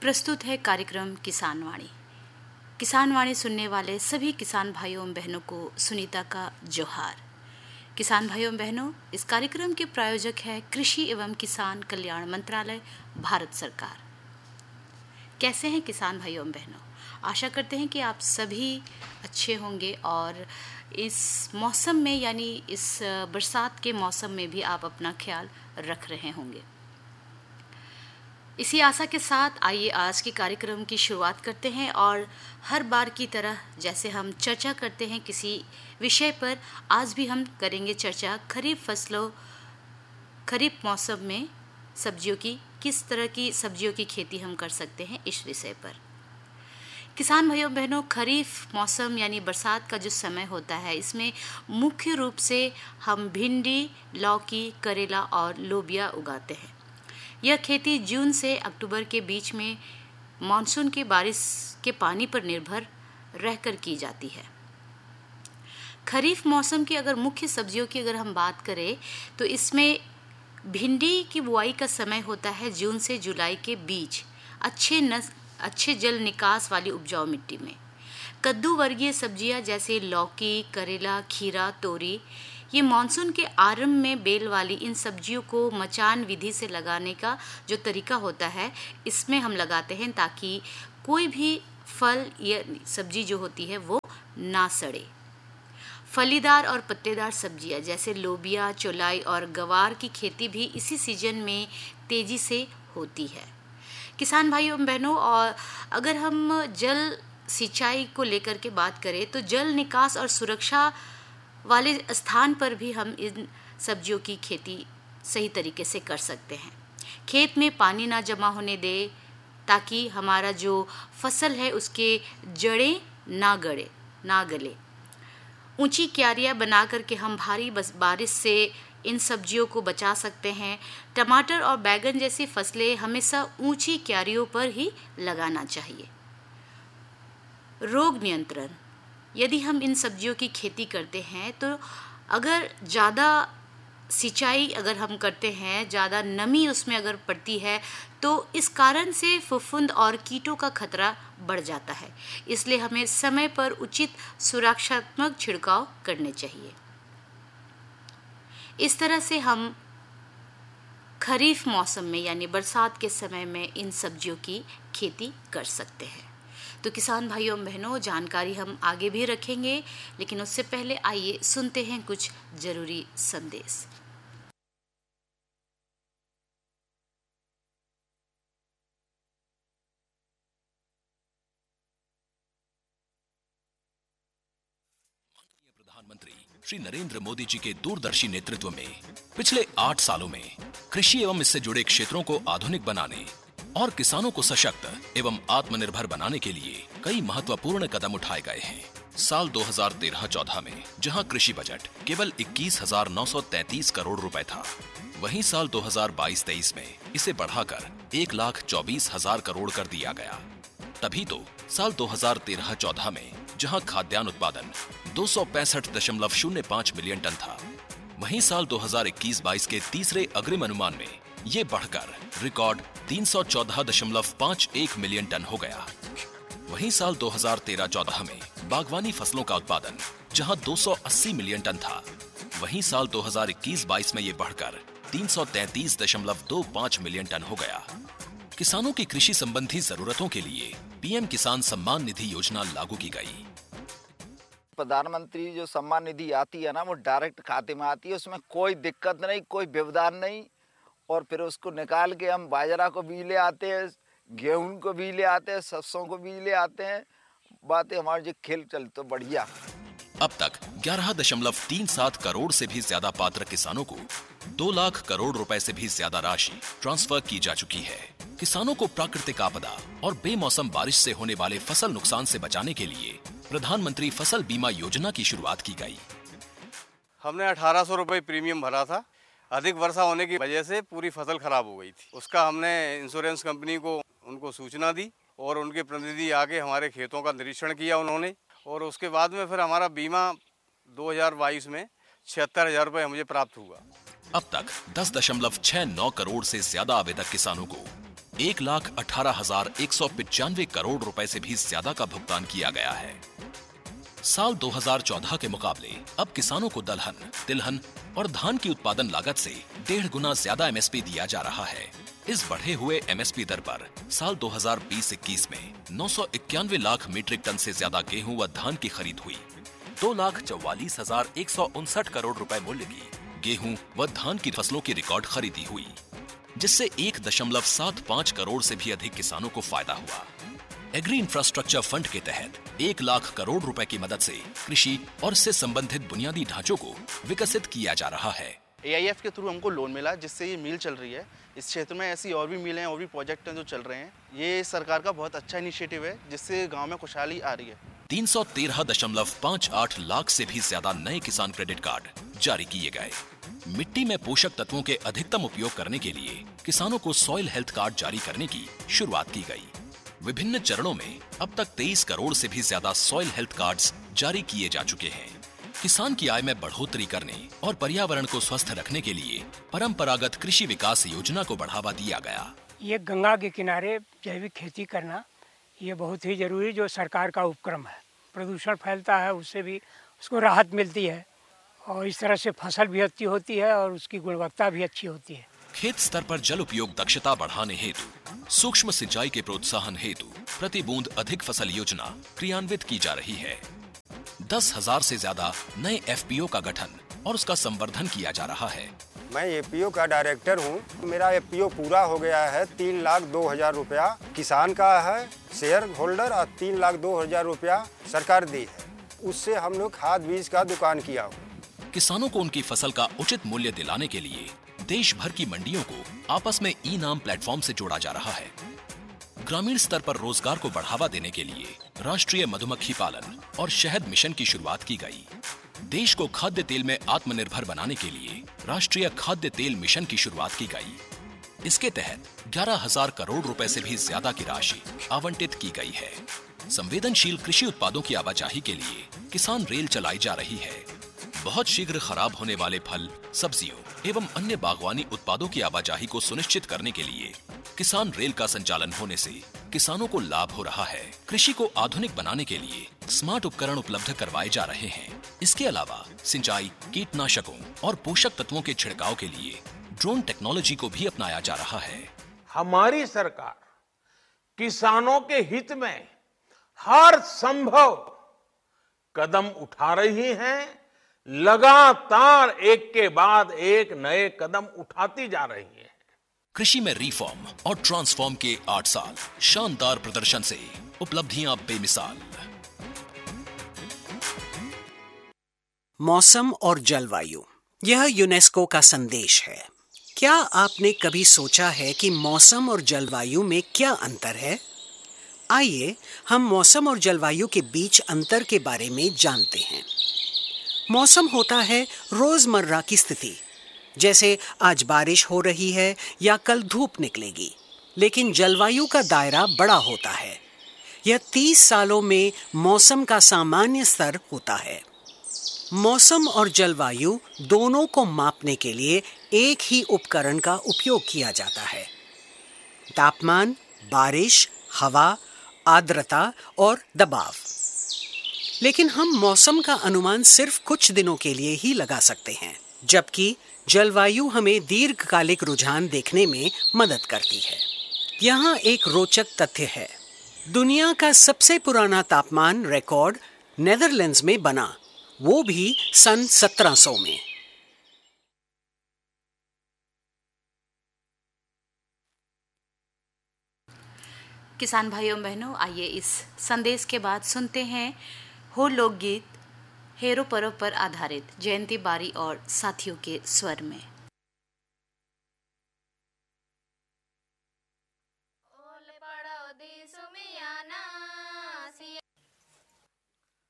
प्रस्तुत है कार्यक्रम किसान वाणी। किसान वाणी सुनने वाले सभी किसान भाइयों एवं बहनों को सुनीता का जोहार। किसान भाइयों एवं बहनों, इस कार्यक्रम के प्रायोजक है कृषि एवं किसान कल्याण मंत्रालय, भारत सरकार। कैसे हैं किसान भाइयों एवं बहनों? आशा करते हैं कि आप सभी अच्छे होंगे और इस मौसम में यानी इस बरसात के मौसम में भी आप अपना ख्याल रख रहे होंगे। इसी आशा के साथ आइए आज के कार्यक्रम की शुरुआत करते हैं और हर बार की तरह जैसे हम चर्चा करते हैं किसी विषय पर, आज भी हम करेंगे चर्चा खरीफ मौसम में सब्जियों की, किस तरह की सब्जियों की खेती हम कर सकते हैं, इस विषय पर। किसान भाइयों बहनों, खरीफ मौसम यानी बरसात का जो समय होता है, इसमें मुख्य रूप से हम भिंडी, लौकी, करेला और लोबिया उगाते हैं। यह खेती जून से अक्टूबर के बीच में मानसून की बारिश के पानी पर निर्भर रहकर की जाती है। खरीफ मौसम की अगर मुख्य सब्जियों की अगर हम बात करें तो इसमें भिंडी की बुआई का समय होता है जून से जुलाई के बीच, अच्छे जल निकास वाली उपजाऊ मिट्टी में। कद्दू वर्गीय सब्जियां जैसे लौकी, करेला, खीरा, तोरी, ये मानसून के आरंभ में बेल वाली इन सब्जियों को मचान विधि से लगाने का जो तरीका होता है, इसमें हम लगाते हैं ताकि कोई भी फल या सब्जी जो होती है वो ना सड़े। फलीदार और पत्तेदार सब्जियां जैसे लोबिया, चौलाई और गवार की खेती भी इसी सीजन में तेजी से होती है। किसान भाइयों और बहनों, और अगर हम जल सिंचाई को लेकर के बात करें तो जल निकास और सुरक्षा वाले स्थान पर भी हम इन सब्जियों की खेती सही तरीके से कर सकते हैं। खेत में पानी ना जमा होने दे ताकि हमारा जो फसल है उसके जड़ें ना गले। ऊंची क्यारियां बना करके हम भारी बारिश से इन सब्जियों को बचा सकते हैं। टमाटर और बैगन जैसी फसलें हमेशा ऊंची क्यारियों पर ही लगाना चाहिए। रोग नियंत्रण, यदि हम इन सब्जियों की खेती करते हैं तो अगर ज़्यादा सिंचाई अगर हम करते हैं, ज़्यादा नमी उसमें अगर पड़ती है तो इस कारण से फफूंद और कीटों का खतरा बढ़ जाता है। इसलिए हमें समय पर उचित सुरक्षात्मक छिड़काव करने चाहिए। इस तरह से हम खरीफ मौसम में यानी बरसात के समय में इन सब्जियों की खेती कर सकते हैं। तो किसान भाइयों बहनों, जानकारी हम आगे भी रखेंगे, लेकिन उससे पहले आइए सुनते हैं कुछ जरूरी संदेश। प्रधानमंत्री श्री नरेंद्र मोदी जी के दूरदर्शी नेतृत्व में पिछले 8 सालों में कृषि एवं इससे जुड़े क्षेत्रों को आधुनिक बनाने और किसानों को सशक्त एवं आत्मनिर्भर बनाने के लिए कई महत्वपूर्ण कदम उठाए गए हैं। साल 2013-14 में जहां कृषि बजट केवल 21,933 करोड़ रुपए था, वहीं साल 2022-23 में इसे बढ़ाकर 1,24,000 करोड़ कर दिया गया। तभी तो साल 2013-14 में जहां खाद्यान्न उत्पादन 265.05 मिलियन टन था, वहीं साल 2021-22 के तीसरे अग्रिम अनुमान में ये बढ़कर रिकॉर्ड 314.51 मिलियन टन हो गया। वहीं साल 2013-14 में बागवानी फसलों का उत्पादन जहां 280 मिलियन टन था, वहीं साल 2021-22 में ये बढ़कर 333.25 मिलियन टन हो गया। किसानों की कृषि संबंधी जरूरतों के लिए पीएम किसान सम्मान निधि योजना लागू की गई। प्रधानमंत्री जो सम्मान निधि आती है ना, वो डायरेक्ट खाते में आती है, उसमें कोई दिक्कत नहीं, कोई व्यवधान नहीं। और फिर उसको निकाल के हम बाजरा को भी ले आते हैं, गेहूं को भी ले आते हैं, सरसों को भी ले आते हैं। बातें हमारे जो खेल चल तो बढ़िया। अब तक 11.37 करोड़ से भी ज्यादा पात्र किसानों को 2 लाख करोड़ रुपए से भी ज्यादा राशि ट्रांसफर की जा चुकी है। किसानों को प्राकृतिक आपदा और बेमौसम बारिश से होने वाले फसल नुकसान से बचाने के लिए प्रधानमंत्री फसल बीमा योजना की शुरुआत की गई। हमने 1800 रुपए प्रीमियम भरा था। अधिक वर्षा होने की वजह से पूरी फसल खराब हो गई थी। उसका हमने इंश्योरेंस कंपनी को उनको सूचना दी और उनके प्रतिनिधि आके हमारे खेतों का निरीक्षण किया उन्होंने, और उसके बाद में फिर हमारा बीमा 2022 में 76,000 रुपये मुझे प्राप्त हुआ। अब तक 10.69 करोड़ से ज्यादा आवेदक किसानों को 1,18,195 करोड़ रुपए से भी ज्यादा का भुगतान किया गया है। साल 2014 के मुकाबले अब किसानों को दलहन, तिलहन और धान की उत्पादन लागत से 1.5 गुना ज्यादा एमएसपी दिया जा रहा है। इस बढ़े हुए एमएसपी दर पर साल 2020-21 में 991 लाख मीट्रिक टन से ज्यादा गेहूं व धान की खरीद हुई। 2,44,159 करोड़ रुपए मूल्य की गेहूं व धान की फसलों की रिकॉर्ड खरीदी हुई, जिससे 1.75 करोड़ से भी अधिक किसानों को फायदा हुआ। एग्री इंफ्रास्ट्रक्चर फंड के तहत 1 लाख करोड़ रुपए की मदद से कृषि और इससे संबंधित बुनियादी ढांचों को विकसित किया जा रहा है। AIF के थ्रू हमको लोन मिला, जिससे ये मिल चल रही है। इस क्षेत्र में ऐसी और भी मिलें और भी प्रोजेक्ट हैं जो चल रहे हैं। ये सरकार का बहुत अच्छा इनिशिएटिव है, जिससे गांव में खुशहाली आ रही है। 313.58 लाख से भी ज्यादा नए किसान क्रेडिट कार्ड जारी किए गए। मिट्टी में पोषक तत्वों के अधिकतम उपयोग करने के लिए किसानों को सॉइल हेल्थ कार्ड जारी करने की शुरुआत की गई। विभिन्न चरणों में अब तक 23 करोड़ से भी ज्यादा सॉइल हेल्थ कार्ड्स जारी किए जा चुके हैं। किसान की आय में बढ़ोतरी करने और पर्यावरण को स्वस्थ रखने के लिए परंपरागत कृषि विकास योजना को बढ़ावा दिया गया। ये गंगा के किनारे जैविक खेती करना ये बहुत ही जरूरी जो सरकार का उपक्रम है। प्रदूषण फैलता है, उससे भी उसको राहत मिलती है और इस तरह से फसल भी अच्छी होती है और उसकी गुणवत्ता भी अच्छी होती है। खेत स्तर पर जल उपयोग दक्षता बढ़ाने हेतु सूक्ष्म सिंचाई के प्रोत्साहन हेतु प्रति बूंद अधिक फसल योजना क्रियान्वित की जा रही है। 10,000 से ज्यादा नए FPO का गठन और उसका संवर्धन किया जा रहा है। मैं APO का डायरेक्टर हूँ। मेरा FPO पूरा हो गया है। 3,02,000 रुपया किसान का है शेयर होल्डर और 3,02,000 रुपया सरकार दी है। उससे हम लोग खाद बीज का दुकान किया हुआ। किसानों को उनकी फसल का उचित मूल्य दिलाने के लिए देश भर की मंडियों को आपस में ई-नाम प्लेटफॉर्म से जोड़ा जा रहा है। ग्रामीण स्तर पर रोजगार को बढ़ावा देने के लिए राष्ट्रीय मधुमक्खी पालन और शहद मिशन की शुरुआत की गई। देश को खाद्य तेल में आत्मनिर्भर बनाने के लिए राष्ट्रीय खाद्य तेल मिशन की शुरुआत की गई। इसके तहत 11,000 करोड़ रुपए से भी ज्यादा की राशि आवंटित की गई है। संवेदनशील कृषि उत्पादों की आवाजाही के लिए किसान रेल चलाई जा रही है। बहुत शीघ्र खराब होने वाले फल, सब्जियों एवं अन्य बागवानी उत्पादों की आवाजाही को सुनिश्चित करने के लिए किसान रेल का संचालन होने से किसानों को लाभ हो रहा है। कृषि को आधुनिक बनाने के लिए स्मार्ट उपकरण उपलब्ध करवाए जा रहे हैं। इसके अलावा सिंचाई, कीटनाशकों और पोषक तत्वों के छिड़काव के लिए ड्रोन टेक्नोलॉजी को भी अपनाया जा रहा है। हमारी सरकार किसानों के हित में हर संभव कदम उठा रही है। लगातार एक के बाद एक नए कदम उठाती जा रही है। कृषि में रिफॉर्म और ट्रांसफॉर्म के 8 साल शानदार प्रदर्शन से उपलब्धियां बेमिसाल। मौसम और जलवायु, यह यूनेस्को का संदेश है। क्या आपने कभी सोचा है कि मौसम और जलवायु में क्या अंतर है? आइए हम मौसम और जलवायु के बीच अंतर के बारे में जानते हैं। मौसम होता है रोजमर्रा की स्थिति, जैसे आज बारिश हो रही है या कल धूप निकलेगी। लेकिन जलवायु का दायरा बड़ा होता है। यह 30 सालों में मौसम का सामान्य स्तर होता है। मौसम और जलवायु दोनों को मापने के लिए एक ही उपकरण का उपयोग किया जाता है। तापमान, बारिश, हवा, आर्द्रता और दबाव। लेकिन हम मौसम का अनुमान सिर्फ कुछ दिनों के लिए ही लगा सकते हैं, जबकि जलवायु हमें दीर्घकालिक रुझान देखने में मदद करती है। यहाँ एक रोचक तथ्य है। दुनिया का सबसे पुराना तापमान रिकॉर्ड नेदरलैंड्स में बना, वो भी सन 1700 में। किसान भाइयों बहनों, आइए इस संदेश के बाद सुनते हैं हो लोकगीत हेरो पर्व पर आधारित जयंती बारी और साथियों के स्वर में।